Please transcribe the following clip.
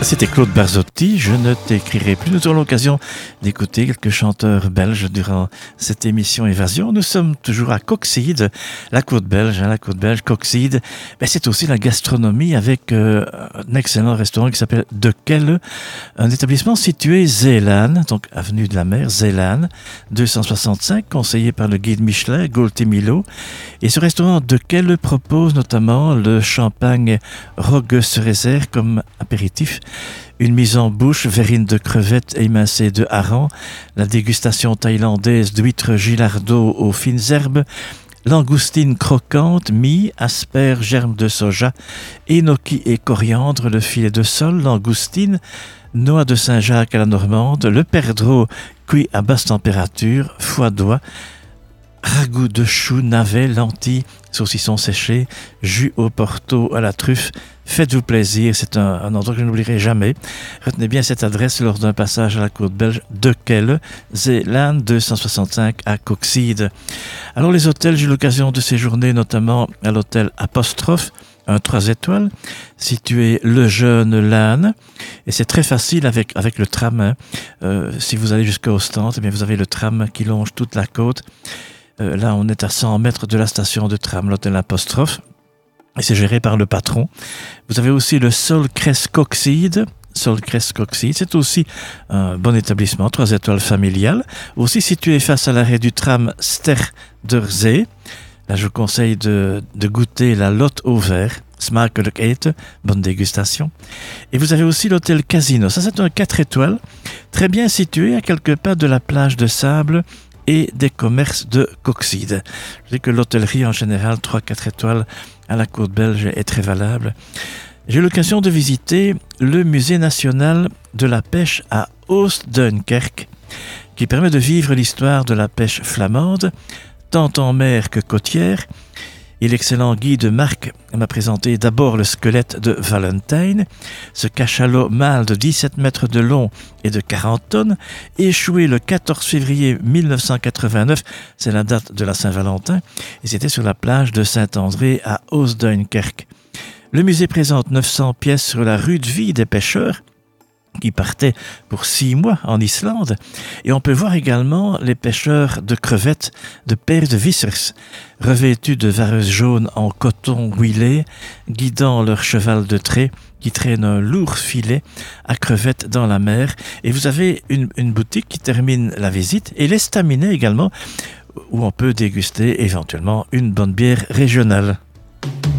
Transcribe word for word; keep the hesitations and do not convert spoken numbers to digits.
C'était Claude Barzotti, je ne t'écrirai plus. Nous aurons l'occasion d'écouter quelques chanteurs belges durant cette émission Évasion. Nous sommes toujours à Coxyde, la côte belge, hein, la côte belge, Coxyde. Ben, c'est aussi la gastronomie avec euh, un excellent restaurant qui s'appelle De Kelle, un établissement situé Zeelan, donc avenue de la Mer, Zeelan, deux cent soixante-cinq, conseillé par le guide Michelin, Gaultier Milot. Et ce restaurant De Kelle propose notamment le champagne Roggeshauser comme apéritif, une mise en bouche, verrine de crevettes émincées de hareng, la dégustation thaïlandaise d'huîtres gilardeau aux fines herbes, langoustine croquante, mie, asperges, germes de soja, enoki et coriandre, le filet de sole, langoustine, noix de Saint-Jacques à la normande, le perdreau cuit à basse température, foie d'oie, ragoût de choux, navets, lentilles, saucissons séchés, jus au porto à la truffe. Faites-vous plaisir, c'est un, un endroit que je n'oublierai jamais. Retenez bien cette adresse lors d'un passage à la côte belge de Kelle, Zeelan deux cent soixante-cinq à Coxyde. Alors les hôtels, j'ai eu l'occasion de séjourner notamment à l'hôtel Apostrophe, un trois étoiles, situé Le Jeune Lannes, et c'est très facile avec, avec le tram. Hein. Euh, si vous allez jusqu'à Ostende, eh bien vous avez le tram qui longe toute la côte. Euh, là, on est à cent mètres de la station de tram, l'hôtel Apostrophe, et c'est géré par le patron. Vous avez aussi le Solcres Coxyde. Solcres Coxyde, c'est aussi un bon établissement, trois étoiles familial, aussi situé face à l'arrêt du tram Ster-der-Zee. Là, je vous conseille de, de goûter la lotte au vert. Smakelijk eten, bonne dégustation. Et vous avez aussi l'hôtel Casino. Ça, c'est un quatre étoiles, très bien situé à quelques pas de la plage de sable et des commerces de Coxyde. Je dis que l'hôtellerie en général, trois quatre étoiles à la côte belge est très valable. J'ai eu l'occasion de visiter le musée national de la pêche à Oost-Duinkerke, qui permet de vivre l'histoire de la pêche flamande, tant en mer que côtière. Et l'excellent guide Marc m'a présenté d'abord le squelette de Valentine, ce cachalot mâle de dix-sept mètres de long et de quarante tonnes, échoué le quatorze février mille neuf cent quatre-vingt-neuf, c'est la date de la Saint-Valentin, et c'était sur la plage de Saint-André à Oost-Duinkerke. Le musée présente neuf cents pièces sur la rude vie des pêcheurs, qui partait pour six mois en Islande. Et on peut voir également les pêcheurs de crevettes de Père de Vissers, revêtus de vareuses jaunes en coton huilé, guidant leur cheval de trait qui traîne un lourd filet à crevettes dans la mer. Et vous avez une, une boutique qui termine la visite, et l'estaminet également, où on peut déguster éventuellement une bonne bière régionale.